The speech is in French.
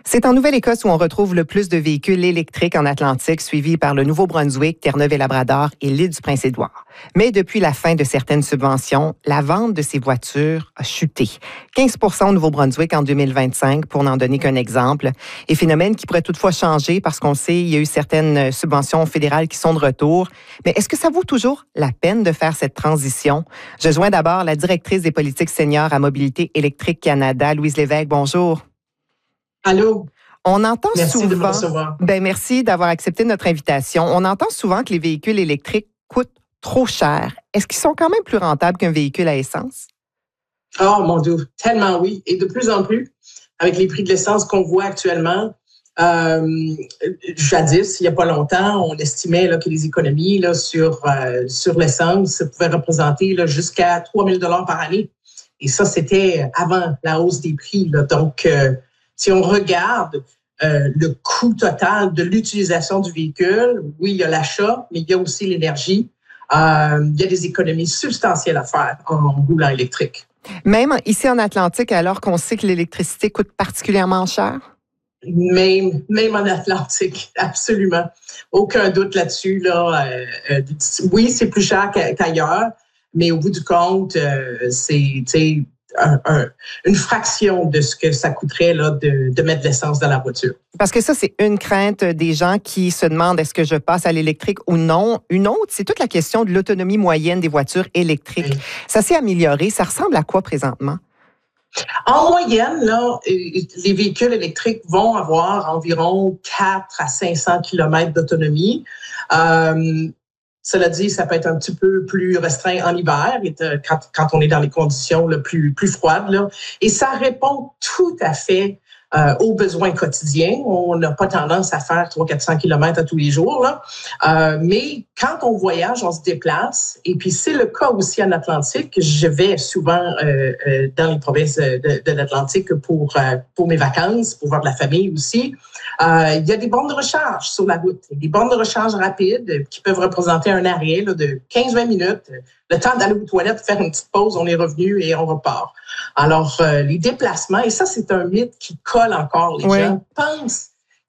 C'est en Nouvelle-Écosse où on retrouve le plus de véhicules électriques en Atlantique, suivis par le Nouveau-Brunswick, Terre-Neuve-et-Labrador et l'île du Prince-Édouard. Mais depuis la fin de certaines subventions, la vente de ces voitures a chuté. 15 au Nouveau-Brunswick en 2025, pour n'en donner qu'un exemple. Et phénomène qui pourrait toutefois changer parce qu'on sait il y a eu certaines subventions fédérales qui sont de retour. Mais est-ce que ça vaut toujours la peine de faire cette transition? Je joins d'abord la directrice des politiques seniors à Mobilité électrique Canada, Louise Lévesque. Bonjour. Allô? On entend merci souvent. De me recevoir. Merci d'avoir accepté notre invitation. On entend souvent que les véhicules électriques coûtent trop cher. Est-ce qu'ils sont quand même plus rentables qu'un véhicule à essence? Oh mon Dieu, tellement oui. Et de plus en plus, avec les prix de l'essence qu'on voit actuellement, jadis, il n'y a pas longtemps, on estimait que les économies sur l'essence pouvaient représenter jusqu'à 3 000 $ par année. Et ça, c'était avant la hausse des prix. Donc, si on regarde le coût total de l'utilisation du véhicule, oui, il y a l'achat, mais il y a aussi l'énergie. Il y a des économies substantielles à faire en roulant électrique. Même ici en Atlantique, alors qu'on sait que l'électricité coûte particulièrement cher? Même en Atlantique, absolument. Aucun doute là-dessus. Oui, c'est plus cher qu'ailleurs, mais au bout du compte, c'est une fraction de ce que ça coûterait de mettre de l'essence dans la voiture. Parce que ça, c'est une crainte des gens qui se demandent est-ce que je passe à l'électrique ou non. Une autre, c'est toute la question de l'autonomie moyenne des voitures électriques. Oui. Ça s'est amélioré. Ça ressemble à quoi présentement? En moyenne, les véhicules électriques vont avoir environ 4 à 500 km d'autonomie. Cela dit, ça peut être un petit peu plus restreint en hiver, quand on est dans les conditions plus froides. Et ça répond tout à fait aux besoins quotidiens. On n'a pas tendance à faire 300-400 km à tous les jours. Mais quand on voyage, on se déplace. Et puis, c'est le cas aussi en Atlantique. Je vais souvent dans les provinces de l'Atlantique pour mes vacances, pour voir de la famille aussi. Il y a des bornes de recharge sur la route. Des bornes de recharge rapides qui peuvent représenter un arrêt de 15-20 minutes. Le temps d'aller aux toilettes, faire une petite pause, on est revenu et on repart. Alors, les déplacements, et ça, c'est un mythe qui colle encore. Les gens pensent